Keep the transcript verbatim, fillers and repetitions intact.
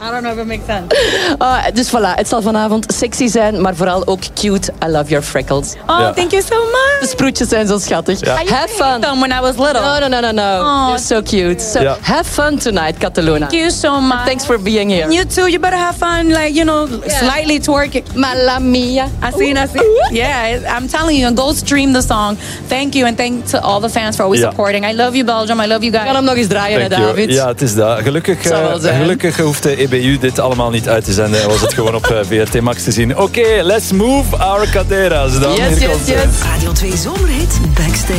I don't know if it makes sense. Uh, dus voilà, het zal vanavond sexy zijn, maar vooral ook cute. I love your freckles. Oh, Ja. thank you so much. De sproetjes zijn zo schattig. Ja. Have fun. Them when I was little. No, no, no, no, no. Oh. You're so cute. So Ja. have fun tonight, Cataluna. Thank you so much. Thanks for being here. You too. You better have fun. Like, you know, slightly twerking. Mamma mia. I seen, I seen. Yeah, I'm telling you, and go stream the song. Thank you, and thank to all the fans for always Ja. supporting. I love you, Belgium. I love you We gaan guys. hem nog eens draaien, hè, Thank you. David. Ja, het is dat. Gelukkig, zal wel uh, zijn. gelukkig hoeft de E B U dit allemaal niet uit te zenden. Was het gewoon op uh, V R T Max te zien. Oké, okay, let's move our caderas dan. Yes, Hier yes, komt ze. yes. Radio twee Zomerhit Backstage.